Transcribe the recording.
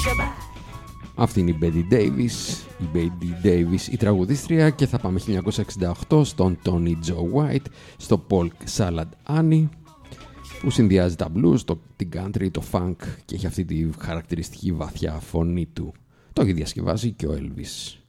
Αυτή είναι η Betty Davis, η τραγουδίστρια, και θα πάμε 1968 στον Tony Joe White, στο Polk Salad Annie, που συνδυάζει τα blues, την country, το funk και έχει αυτή τη χαρακτηριστική βαθιά φωνή του. Το έχει διασκευάσει και ο Elvis.